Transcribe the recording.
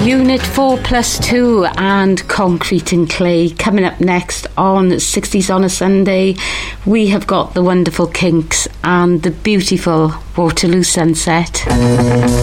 Unit 4+2 and Concrete and Clay. Coming up next on 60s on a Sunday, we have got the wonderful Kinks and the beautiful Waterloo Sunset.